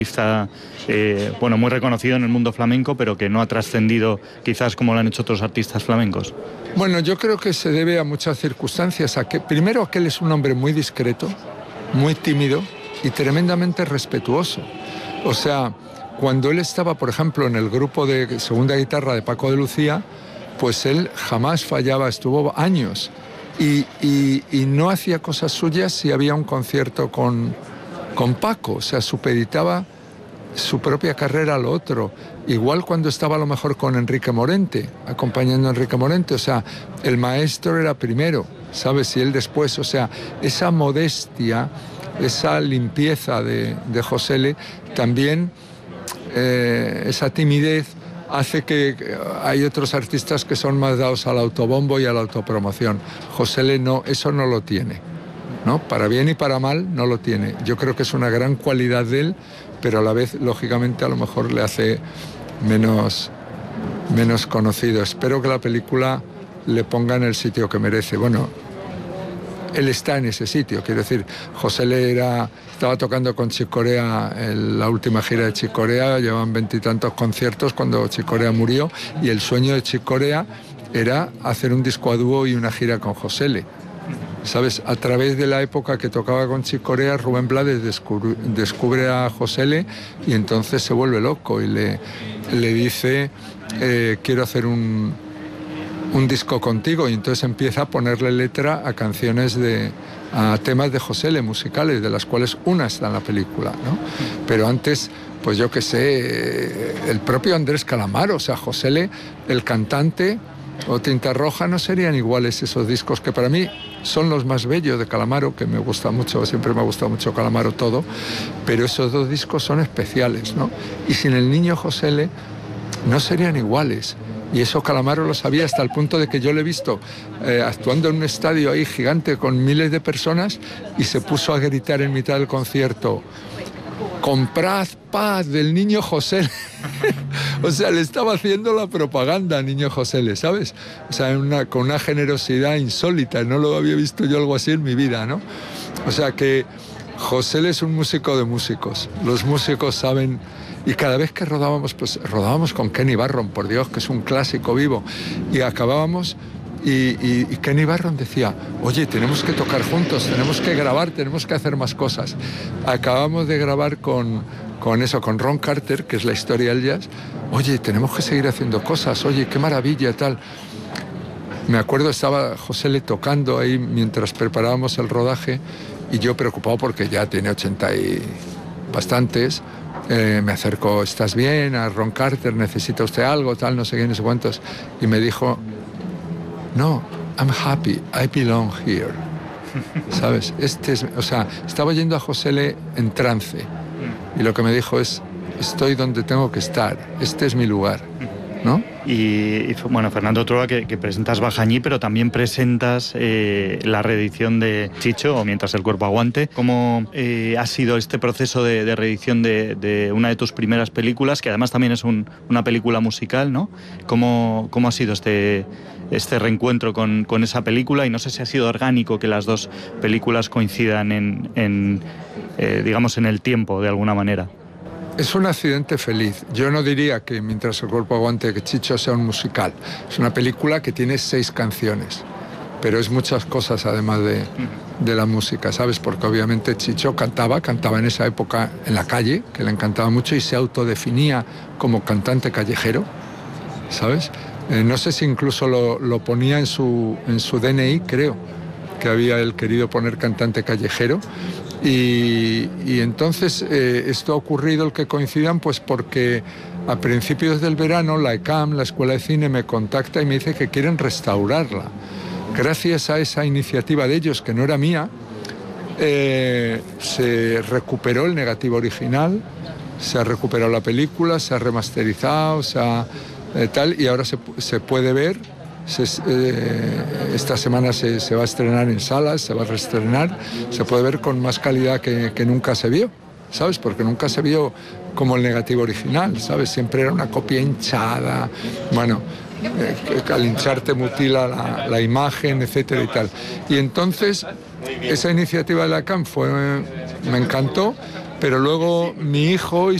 artista muy reconocido en el mundo flamenco, pero que no ha trascendido quizás como lo han hecho otros artistas flamencos? Bueno, yo creo que se debe a muchas circunstancias. Primero, que él es un hombre muy discreto, muy tímido y tremendamente respetuoso. O sea, cuando él estaba, por ejemplo, en el grupo de segunda guitarra de Paco de Lucía, pues él jamás fallaba, estuvo años y no hacía cosas suyas si había un concierto con Paco. O sea, supeditaba su propia carrera a lo otro. Igual cuando estaba a lo mejor con Enrique Morente, acompañando a Enrique Morente. O sea, el maestro era primero, ¿sabes? Y él después. O sea, esa modestia, esa limpieza de Josele, también esa timidez hace que hay otros artistas que son más dados al autobombo y a la autopromoción. Josele no, eso no lo tiene, ¿no? Para bien y para mal no lo tiene. Yo creo que es una gran cualidad de él, pero a la vez, lógicamente, a lo mejor le hace menos conocido. Espero que la película le ponga en el sitio que merece. Bueno, él está en ese sitio, quiero decir, Josele estaba tocando con Chick Corea en la última gira de Chick Corea, llevan 20 y tantos conciertos cuando Chick Corea murió, y el sueño de Chick Corea era hacer un disco a dúo y una gira con Josele. ¿Sabes? A través de la época que tocaba con Chick Corea, Rubén Blades descubre a Josele y entonces se vuelve loco y le dice, quiero hacer un disco contigo, y entonces empieza a ponerle letra a canciones a temas de Josele, musicales, de las cuales una está en la película, ¿no? Pero antes, pues yo qué sé, el propio Andrés Calamaro, o sea, Josele, el cantante, o Tinta Roja, no serían iguales esos discos que para mí son los más bellos de Calamaro, que me gusta mucho, siempre me ha gustado mucho Calamaro todo, pero esos dos discos son especiales, ¿no? Y sin el niño Josele no serían iguales. Y eso Calamaro lo sabía, hasta el punto de que yo le he visto actuando en un estadio ahí gigante con miles de personas, y se puso a gritar en mitad del concierto: comprad paz del niño Josele. O sea, le estaba haciendo la propaganda al niño Josele, ¿sabes? O sea, con una generosidad insólita. No lo había visto yo algo así en mi vida, ¿no? O sea que Josele es un músico de músicos. Los músicos saben. Y cada vez que rodábamos, pues rodábamos con Kenny Barron, por Dios, que es un clásico vivo. Y acabábamos y Kenny Barron decía: oye, tenemos que tocar juntos, tenemos que grabar, tenemos que hacer más cosas. Acabamos de grabar con Ron Carter, que es la historia del jazz. Oye, tenemos que seguir haciendo cosas, oye, qué maravilla, tal. Me acuerdo, estaba Josele tocando ahí mientras preparábamos el rodaje, y yo preocupado porque ya tiene 80 y bastantes. Me acerco: ¿estás bien? A Ron Carter, ¿necesita usted algo? Tal, no sé qué, no sé cuántos. Y me dijo: no, I'm happy, I belong here. ¿Sabes? O sea, estaba yendo a Josele en trance. Y lo que me dijo es: estoy donde tengo que estar, este es mi lugar, ¿no? Y bueno, Fernando Trueba, que presentas Bajañí, pero también presentas la reedición de Chicho, o Mientras el cuerpo aguante. ¿Cómo ha sido este proceso de reedición de una de tus primeras películas, que además también es una película musical, ¿no? ¿Cómo ha sido este reencuentro con esa película? Y no sé si ha sido orgánico que las dos películas coincidan digamos, en el tiempo, de alguna manera. Es un accidente feliz. Yo no diría que Mientras el cuerpo aguante, que Chicho, sea un musical. Es una película que tiene 6 canciones, pero es muchas cosas además de la música, ¿sabes? Porque obviamente Chicho cantaba en esa época en la calle, que le encantaba mucho, y se autodefinía como cantante callejero, ¿sabes? No sé si incluso lo ponía en su DNI, creo que había él querido poner cantante callejero. Y entonces esto ha ocurrido, el que coincidan, pues porque a principios del verano la ECAM, la Escuela de Cine, me contacta y me dice que quieren restaurarla. Gracias a esa iniciativa de ellos, que no era mía, se recuperó el negativo original, se ha recuperado la película, se ha remasterizado, tal, y ahora se puede ver. Esta semana se va a estrenar en salas, se va a reestrenar, se puede ver con más calidad que nunca se vio, ¿sabes? Porque nunca se vio como el negativo original, ¿sabes? Siempre era una copia hinchada, bueno, al hincharte mutila la imagen, etcétera y tal. Y entonces esa iniciativa de la CAM me encantó, pero luego mi hijo y